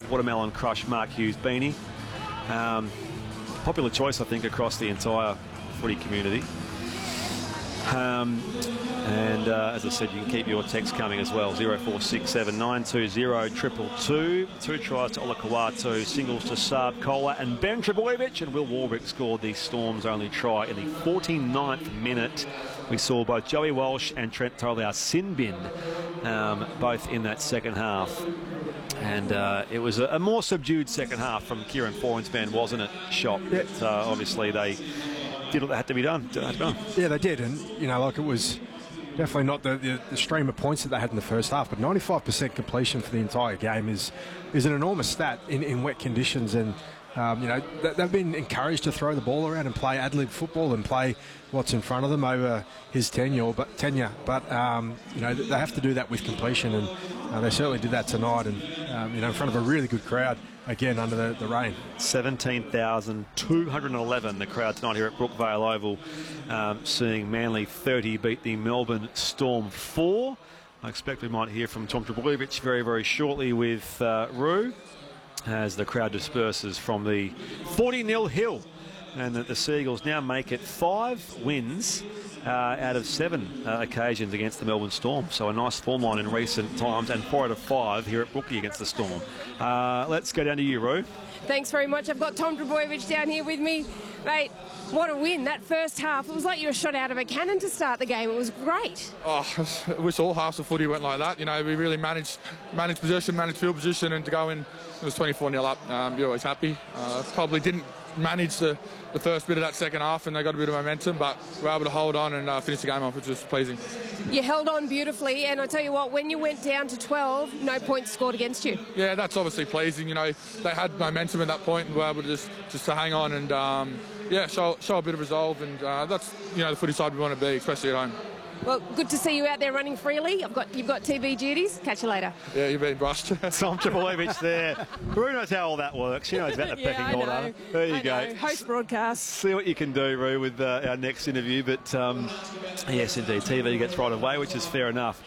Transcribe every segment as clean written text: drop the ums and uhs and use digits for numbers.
Watermelon Crush Mark Hughes beanie. Popular choice, I think, across the entire footy community. As I said, you can keep your text coming as well. 0467 920 222. 2 tries to Ola Kawatu, singles to Saab Kola and Ben Trebojevic, and Will Warbrick scored the Storm's only try in the 49th minute. We saw both Joey Walsh and Trent Toliar-Sinbin both in that second half. And it was a more subdued second half from Kieran Foran, wasn't it, Shop? Yeah. Obviously they did what had to be done. Yeah, they did, and it was definitely not the stream of points that they had in the first half, but 95% completion for the entire game is an enormous stat in wet conditions, and they've been encouraged to throw the ball around and play ad-lib football and play what's in front of them over his tenure, but they have to do that with completion, and they certainly did that tonight, and in front of a really good crowd. Again, under the rain. 17,211 the crowd tonight here at Brookvale Oval, seeing Manly 30 beat the Melbourne Storm 4. I expect we might hear from Tom Trbojevic very, very shortly with Roo as the crowd disperses from the 40-0 hill, and that the Seagulls now make it 5 wins out of 7 occasions against the Melbourne Storm. So a nice form line in recent times, and 4 out of 5 here at Brookie against the Storm. Let's go down to you, Roo. Thanks very much. I've got Tom Trbojevic down here with me. Mate, what a win. That first half, it was like you were shot out of a cannon to start the game. It was great. I wish all halves of footy went like that. We really managed possession, managed field position, and to go in, it was 24-0 up. You're always happy. Probably didn't manage the first bit of that second half, and they got a bit of momentum, but we were able to hold on and finish the game off, which was pleasing. You held on beautifully, and I tell you what, when you went down to 12, no points scored against you. Yeah, that's obviously pleasing. They had momentum at that point and were able to just to hang on and show a bit of resolve, and that's the footy side we want to be, especially at home. Well, good to see you out there running freely. You've got TV duties. Catch you later. Yeah, you've been brushed. Tom Trbojevic there. Roo knows how all that works. She knows about the pecking order. There you go. Host broadcast. See what you can do, Roo, with our next interview. But yes, indeed, TV gets right away, which is fair enough.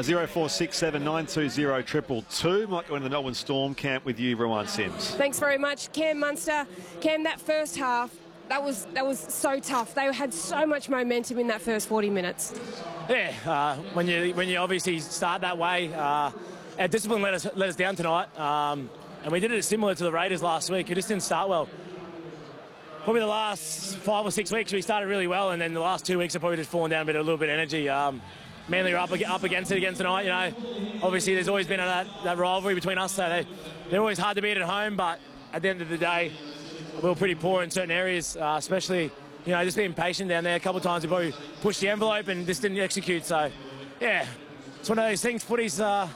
0467 920 222. Might go into the Melbourne Storm camp with you, Ruan Sims. Thanks very much, Cam Munster. Cam, that first half, that was so tough. They had so much momentum in that first 40 minutes. Yeah, when you obviously start that way, our discipline let us down tonight, and we did it similar to the Raiders last week. We just didn't start well. Probably the last 5 or 6 weeks we started really well, and then the last 2 weeks have probably just fallen down a little bit of energy. Manly are up against it again tonight. Obviously there's always been that rivalry between us, so they're always hard to beat at home. But at the end of the day, we were pretty poor in certain areas, especially, just being patient down there. A couple of times we probably pushed the envelope and just didn't execute. So, yeah, it's one of those things. Footy's,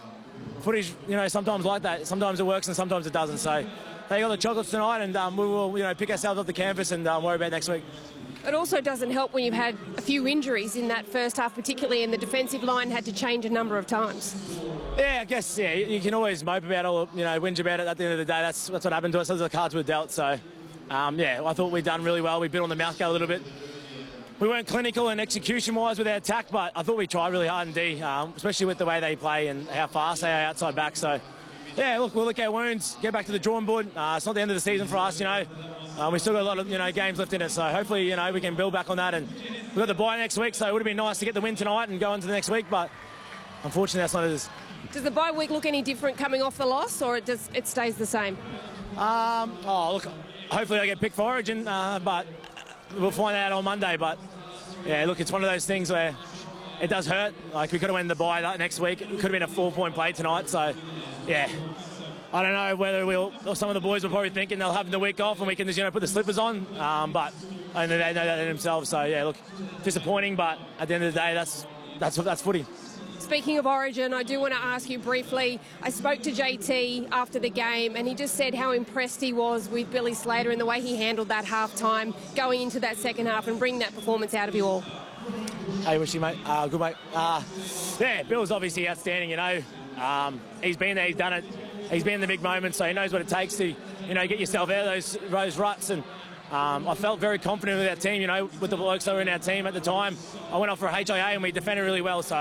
sometimes like that. Sometimes it works and sometimes it doesn't. So, they got the chocolates tonight, and we will, pick ourselves off the canvas and worry about next week. It also doesn't help when you've had a few injuries in that first half, particularly, and the defensive line had to change a number of times. Yeah, I guess, you can always mope about it, whinge about it. At the end of the day, that's what happened to us. Those are the cards we're dealt. So, I thought we'd done really well. We bit on the mouthguard a little bit. We weren't clinical and execution-wise with our attack, but I thought we tried really hard indeed, especially with the way they play and how fast they are outside back. So, yeah, look, we'll lick our wounds, get back to the drawing board. It's not the end of the season for us, We've still got a lot of, games left in it. So hopefully, we can build back on that. And we've got the bye next week, so it would have been nice to get the win tonight and go into the next week. But unfortunately, that's not it is. Does the bye week look any different coming off the loss, or it stays the same? Look, hopefully I get picked for Origin, but we'll find out on Monday. But, yeah, look, it's one of those things where it does hurt. Like, we could have won the bye next week. It could have been a 4-point play tonight. So, yeah, I don't know whether some of the boys will probably thinking they'll have the week off and we can just, put the slippers on. But they know that in themselves. So, yeah, look, disappointing. But at the end of the day, that's footy. Speaking of Origin, I do want to ask you briefly. I spoke to JT after the game, and he just said how impressed he was with Billy Slater and the way he handled that half-time, going into that second half and bringing that performance out of you all. Hey, Wishy, mate. Good, mate. Yeah, Bill's obviously outstanding, He's been there, he's done it. He's been in the big moments, so he knows what it takes to, get yourself out of those ruts. And I felt very confident with our team, with the blokes that were in our team at the time. I went off for a HIA and we defended really well, so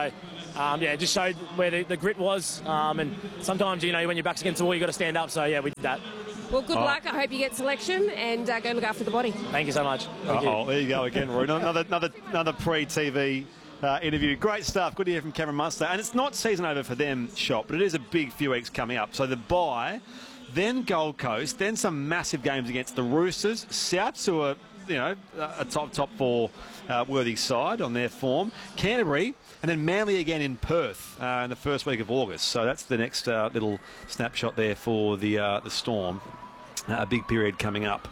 it just showed where the grit was. And sometimes, when your back's against the wall, you've got to stand up. So, yeah, we did that. Well, good luck. I hope you get selection and go look after the body. Thank you so much. Thank you. There you go again, Roy. Another pre-TV interview. Great stuff. Good to hear from Cameron Munster. And it's not season over for them, Shop, but it is a big few weeks coming up. So the bye, then Gold Coast, then some massive games against the Roosters, Souths, who are a top four worthy side on their form, Canterbury, and then Manly again in Perth in the first week of August. So that's the next little snapshot there for the Storm. A big period coming up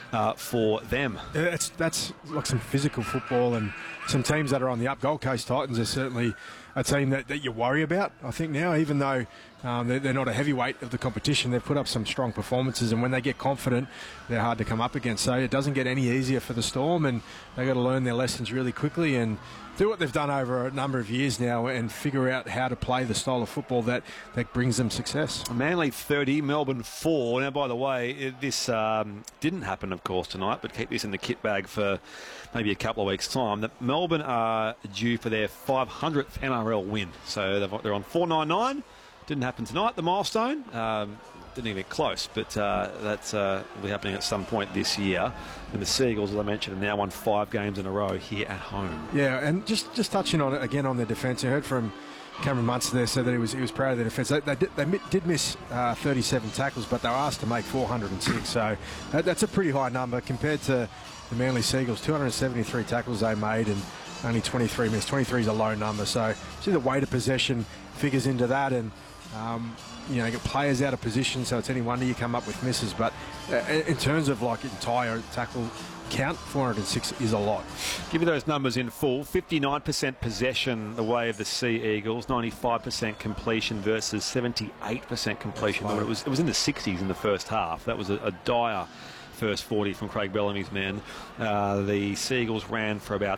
for them. Yeah, that's like some physical football, and some teams that are on the up. Gold Coast Titans are certainly a team that you worry about, I think, now, even though they're not a heavyweight of the competition. They've put up some strong performances, and when they get confident, they're hard to come up against. So it doesn't get any easier for the Storm, and they've got to learn their lessons really quickly and do what they've done over a number of years now and figure out how to play the style of football that brings them success. Manly 30, Melbourne 4. Now, by the way, this didn't happen, of course, tonight, but keep this in the kit bag for maybe a couple of weeks' time. That Melbourne are due for their 500th NRL win. So they're on 499. Didn't happen tonight, the milestone. Didn't even get close, but that will be happening at some point this year. And the Seagulls, as I mentioned, have now won 5 games in a row here at home. Yeah, and just touching on it again on their defence, I heard from Cameron Munster there, said that he was proud of their defence. They did miss 37 tackles, but they were asked to make 406. So that's a pretty high number compared to the Manly Seagulls. 273 tackles they made and only 23 missed. 23 is a low number. So see the weight of possession figures into that, and you get players out of position, so it's any wonder you come up with misses. But in terms of like entire tackle count, 406 is a lot. Give you those numbers in full. 59% possession the way of the Sea Eagles, 95% completion versus 78% completion. It was in the 60s in the first half. That was a dire first 40 from Craig Bellamy's men. The Seagulls ran for about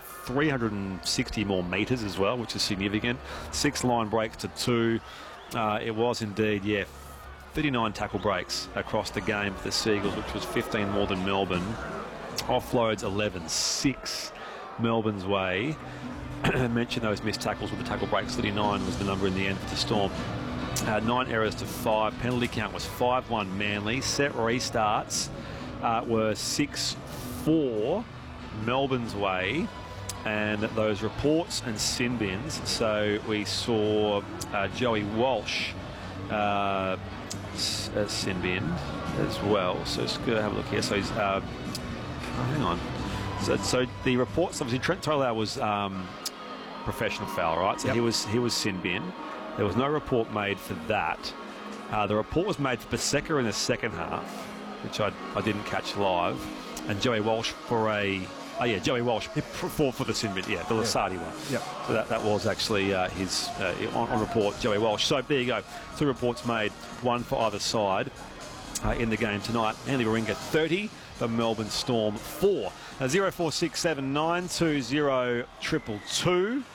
360 more metres as well, which is significant. 6 line breaks to 2. It was indeed, 39 tackle breaks across the game for the Seagulls, which was 15 more than Melbourne. Offloads 11, 6 Melbourne's way. I mentioned those missed tackles with the tackle breaks. 39 was the number in the end for the Storm. 9 errors to 5. Penalty count was 5-1 Manly. Set restarts were 6-4 Melbourne's way. And those reports and sin bins. So we saw Joey Walsh sin bin as well. So let's go have a look here. So he's hang on. So the reports, obviously Trent Tolau was professional foul, right? So he was sin bin. There was no report made for that. The report was made for Paseka in the second half, which I didn't catch live, and Joey Walsh for a. Oh, yeah, Joey Walsh for the sin bin, the Lasardi one. Yep. So that was actually his on report, Joey Walsh. So there you go. 2 reports made, 1 for either side in the game tonight. Andy Warringah 30, the Melbourne Storm 4. 0467920222.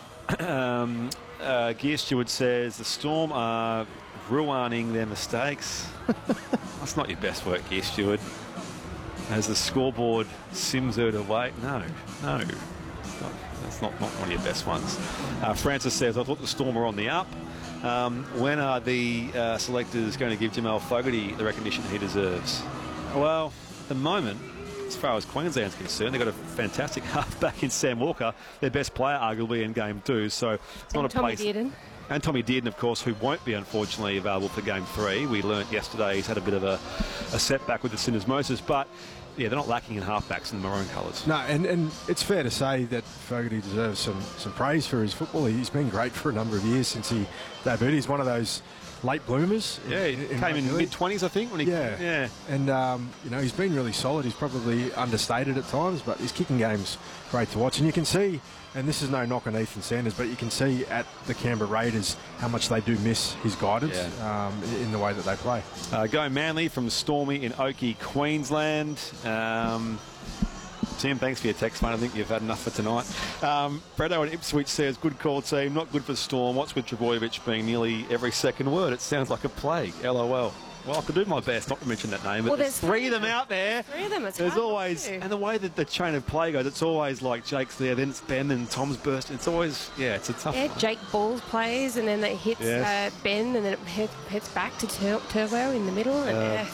Gear Steward says the Storm are ruining their mistakes. That's not your best work, Gear Steward. As the scoreboard sims her away. No. That's not one of your best ones. Francis says, I thought the Storm were on the up. When are the selectors going to give Jamal Fogarty the recognition he deserves? Well, at the moment, as far as Queensland's concerned, they've got a fantastic halfback in Sam Walker, their best player arguably in Game 2. So it's not a place. And Tommy Dearden, of course, who won't be, unfortunately, available for Game 3. We learnt yesterday he's had a bit of a setback with the syndesmosis, but they're not lacking in halfbacks in the maroon colours. No, and it's fair to say that Fogarty deserves some praise for his football. He's been great for a number of years since he debuted. He's one of those late bloomers. Yeah, he came in mid-20s, I think. And, he's been really solid. He's probably understated at times, but his kicking game's great to watch. And you can see, and this is no knock on Ethan Sanders, but you can see at the Canberra Raiders how much they do miss his guidance in the way that they play. Go Manly from Stormy in Oakey, Queensland. Tim, thanks for your text, mate. I think you've had enough for tonight. Bretto in Ipswich says, good call, team. Not good for Storm. What's with Trbojevic being nearly every second word? It sounds like a plague. LOL. Well, I could do my best not to mention that name, but Well, there's three of them out there. Three of them. It's There's hard not always, to. and the way that the chain of play goes, it's always like Jake's there, then it's Ben, and Tom's burst. It's always, it's a tough Yeah, one. Jake Balls plays, and then it hits Yes. Ben, and then it heads back to Turbo in the middle. And